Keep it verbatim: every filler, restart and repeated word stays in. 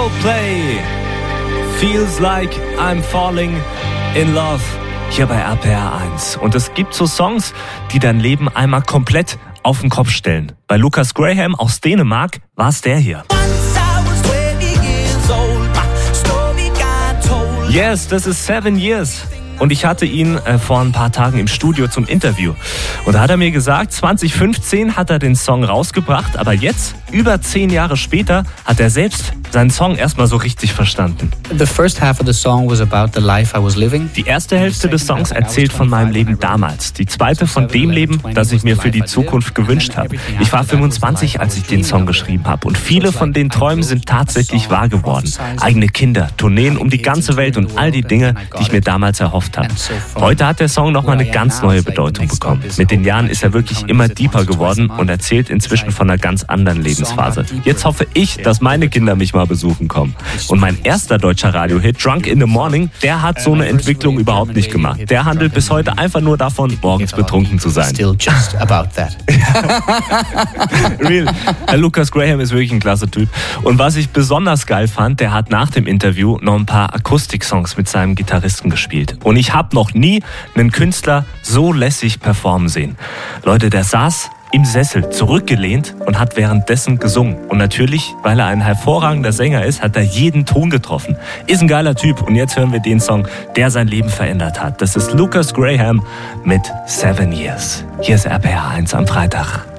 Coldplay. Feels like I'm falling in love. Hier bei R P R eins. Und es gibt so Songs, die dein Leben einmal komplett auf den Kopf stellen. Bei Lucas Graham aus Dänemark war es der hier. Yes, das ist Seven Years. Und ich hatte ihn äh, vor ein paar Tagen im Studio zum Interview. Und da hat er mir gesagt, zwanzig fünfzehn hat er den Song rausgebracht, aber jetzt, über zehn Jahre später, hat er selbst seinen Song erstmal so richtig verstanden. The first half of the song was about the life I was living. Die erste Hälfte des Songs erzählt von meinem Leben damals. Die zweite von dem Leben, das ich mir für die Zukunft gewünscht habe. Ich war fünfundzwanzig, als ich den Song geschrieben habe. Und viele von den Träumen sind tatsächlich wahr geworden. Eigene Kinder, Tourneen um die ganze Welt und all die Dinge, die ich mir damals erhofft habe. Heute hat der Song nochmal eine ganz neue Bedeutung bekommen. Mit den Jahren ist er wirklich immer deeper geworden und erzählt inzwischen von einer ganz anderen Lebensphase. Jetzt hoffe ich, dass meine Kinder mich mal besuchen kommen. Und mein erster deutscher Radiohit, Drunk in the Morning, der hat so eine Entwicklung überhaupt nicht gemacht. Der handelt bis heute einfach nur davon, morgens betrunken zu sein. Still just about that. Real. Der Lucas Graham ist wirklich ein klasse Typ. Und was ich besonders geil fand, der hat nach dem Interview noch ein paar Akustik-Songs mit seinem Gitarristen gespielt. Und ich habe noch nie einen Künstler so lässig performen sehen. Leute, der saß im Sessel zurückgelehnt und hat währenddessen gesungen. Und natürlich, weil er ein hervorragender Sänger ist, hat er jeden Ton getroffen. Ist ein geiler Typ. Und jetzt hören wir den Song, der sein Leben verändert hat. Das ist Lucas Graham mit Seven Years. Hier ist R P R eins am Freitag.